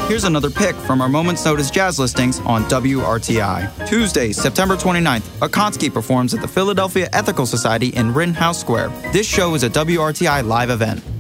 Here's another pick from our Moments Notice jazz listings on WRTI. Tuesday, September 29th, Akonsky performs at the Philadelphia Ethical Society in Rittenhouse Square. This show is a WRTI live event.